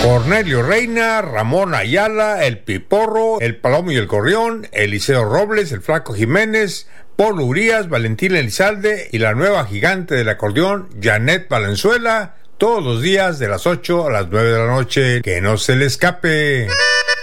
Cornelio Reina, Ramón Ayala, El Piporro, El Palomo y el Gorrión, Eliseo Robles, El Flaco Jiménez, Paul Urías, Valentín Elizalde y la nueva gigante del acordeón, Janet Valenzuela, todos los días de las 8 a las 9 de la noche. ¡Que no se le escape!